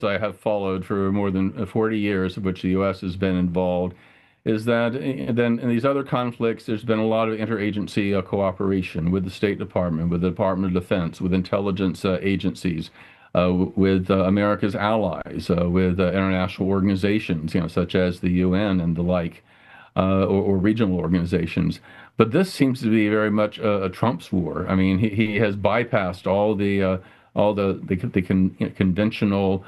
I have followed for more than 40 years, of which the U.S. has been involved, is that then in these other conflicts, there's been a lot of interagency cooperation with the State Department, with the Department of Defense, with intelligence agencies, with America's allies, with international organizations, such as the UN and the like, or regional organizations. But this seems to be very much a Trump's war. I mean, he has bypassed all the conventional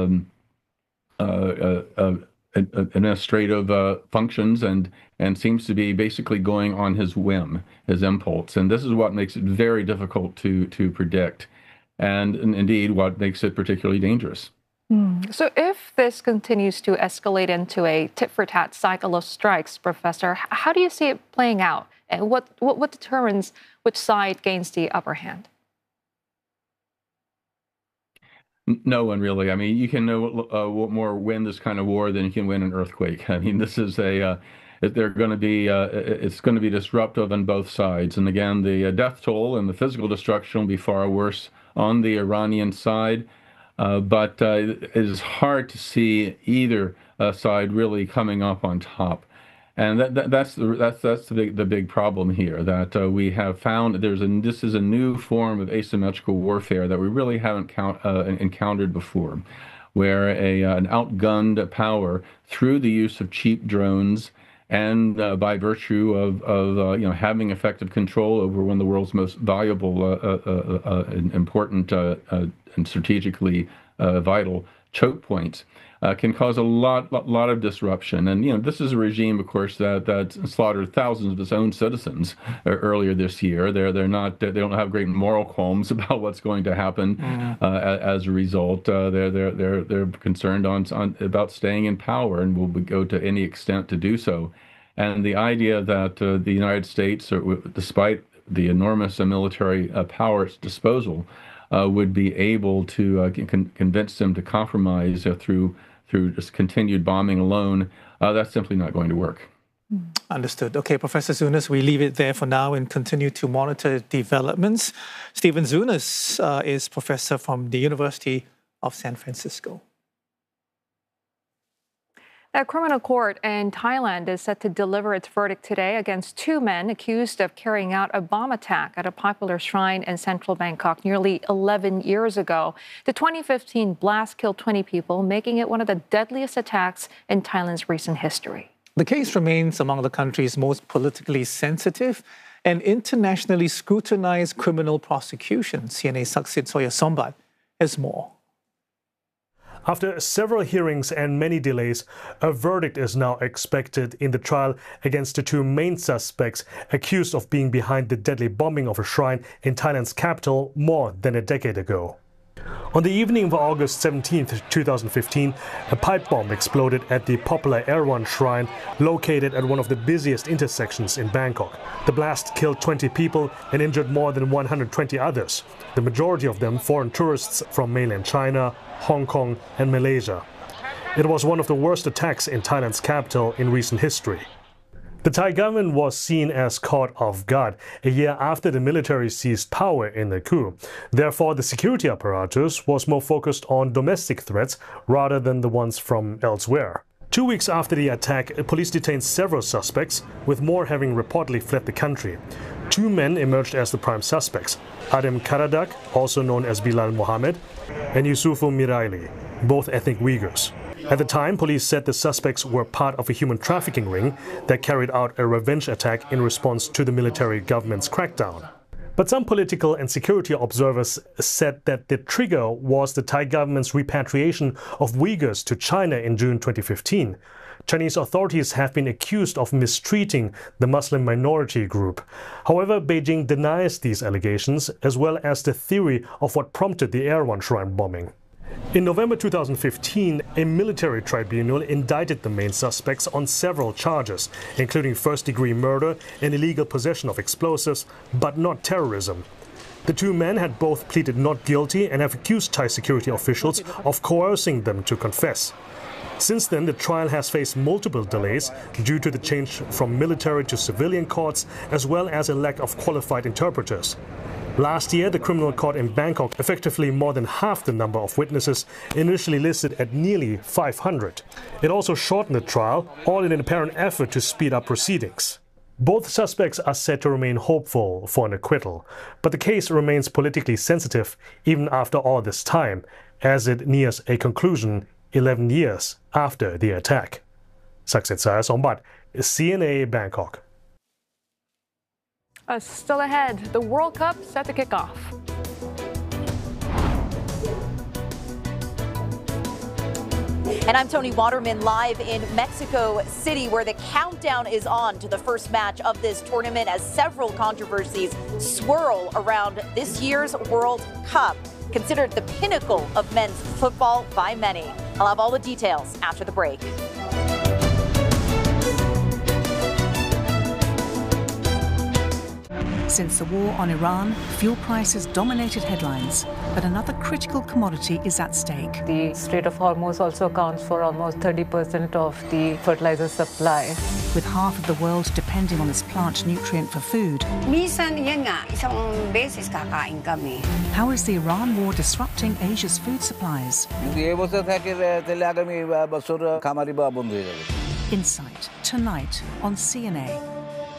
administrative functions and seems to be basically going on his whim, his impulse. And this is what makes it very difficult to predict, and indeed what makes it particularly dangerous. So if this continues to escalate into a tit-for-tat cycle of strikes, Professor, how do you see it playing out? And what determines which side gains the upper hand? No one really. I mean, you can more win this kind of war than you can win an earthquake. I mean, this is they're going to be, it's going to be disruptive on both sides. And again, the death toll and the physical destruction will be far worse on the Iranian side. But it is hard to see either side really coming up on top. And that's the big problem here, that we have found this is a new form of asymmetrical warfare that we really haven't encountered before, where an outgunned power through the use of cheap drones and by virtue of having effective control over one of the world's most valuable, important, and strategically vital choke points. Can cause a lot of disruption. And, this is a regime, of course, that slaughtered thousands of its own citizens earlier this year. They don't have great moral qualms about what's going to happen as a result. They're concerned about staying in power and will go to any extent to do so. And the idea that the United States, despite the enormous military power at its disposal, would be able to convince them to compromise through just continued bombing alone, that's simply not going to work. Understood. Okay, Professor Zunas, we leave it there for now and continue to monitor developments. Stephen Zunas is professor from the University of San Francisco. A criminal court in Thailand is set to deliver its verdict today against two men accused of carrying out a bomb attack at a popular shrine in central Bangkok nearly 11 years ago. The 2015 blast killed 20 people, making it one of the deadliest attacks in Thailand's recent history. The case remains among the country's most politically sensitive and internationally scrutinized criminal prosecutions. CNA's Saksit Soyasombat has more. After several hearings and many delays, a verdict is now expected in the trial against the two main suspects accused of being behind the deadly bombing of a shrine in Thailand's capital more than a decade ago. On the evening of August 17, 2015, a pipe bomb exploded at the popular Erewhon Shrine located at one of the busiest intersections in Bangkok. The blast killed 20 people and injured more than 120 others, the majority of them foreign tourists from mainland China, Hong Kong and Malaysia. It was one of the worst attacks in Thailand's capital in recent history. The Thai government was seen as caught off guard a year after the military seized power in the coup. Therefore, the security apparatus was more focused on domestic threats rather than the ones from elsewhere. 2 weeks after the attack, police detained several suspects, with more having reportedly fled the country. Two men emerged as the prime suspects, Adem Karadak, also known as Bilal Mohammed, and Yusufu Miraili, both ethnic Uyghurs. At the time, police said the suspects were part of a human trafficking ring that carried out a revenge attack in response to the military government's crackdown. But some political and security observers said that the trigger was the Thai government's repatriation of Uyghurs to China in June 2015. Chinese authorities have been accused of mistreating the Muslim minority group. However, Beijing denies these allegations, as well as the theory of what prompted the Erewhon Shrine bombing. In November 2015, a military tribunal indicted the main suspects on several charges, including first-degree murder and illegal possession of explosives, but not terrorism. The two men had both pleaded not guilty and have accused Thai security officials of coercing them to confess. Since then, the trial has faced multiple delays due to the change from military to civilian courts, as well as a lack of qualified interpreters. Last year, the criminal court in Bangkok effectively more than halved the number of witnesses initially listed at nearly 500. It also shortened the trial, all in an apparent effort to speed up proceedings. Both suspects are said to remain hopeful for an acquittal, but the case remains politically sensitive even after all this time, as it nears a conclusion 11 years after the attack. Saksit Sayasombat, CNA Bangkok. Still ahead, the World Cup set to kick off. And I'm Tony Waterman, live in Mexico City, where the countdown is on to the first match of this tournament as several controversies swirl around this year's World Cup, considered the pinnacle of men's football by many. I'll have all the details after the break. Since the war on Iran, fuel prices dominated headlines, but another critical commodity is at stake. The Strait of Hormuz also accounts for almost 30% of the fertilizer supply. With half of the world depending on this plant nutrient for food, how is the Iran war disrupting Asia's food supplies? Insight, tonight on CNA.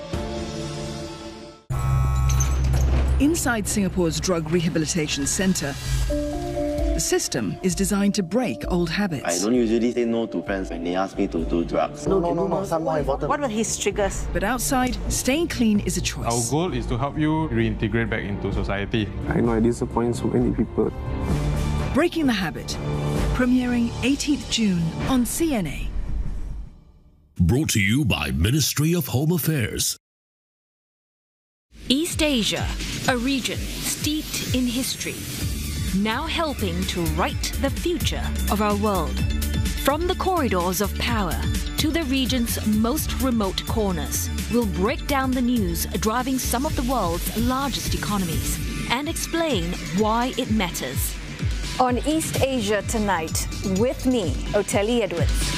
Inside Singapore's Drug Rehabilitation Centre, the system is designed to break old habits. I don't usually say no to friends when they ask me to do drugs. No, some more important. What were his triggers? But outside, staying clean is a choice. Our goal is to help you reintegrate back into society. I know I disappoint so many people. Breaking the Habit, premiering 18th June on CNA. Brought to you by Ministry of Home Affairs. East Asia, a region steeped in history, now helping to write the future of our world. From the corridors of power to the region's most remote corners, we'll break down the news driving some of the world's largest economies and explain why it matters. On East Asia Tonight, with me, Oteli Edwards.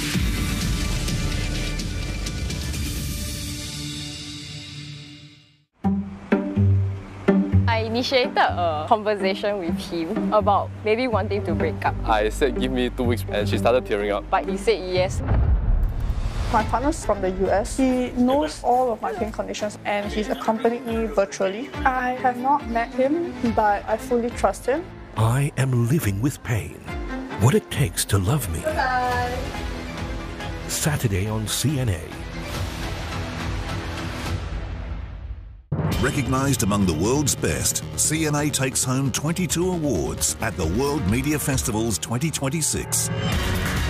I initiated a conversation with him about maybe wanting to break up. I said give me 2 weeks and she started tearing up. But he said yes. My partner's from the US. He knows all of my pain conditions and he's accompanied me virtually. I have not met him, but I fully trust him. I am living with pain. What it takes to love me. Bye. Saturday on CNA. Recognized among the world's best, CNA takes home 22 awards at the World Media Festivals 2026.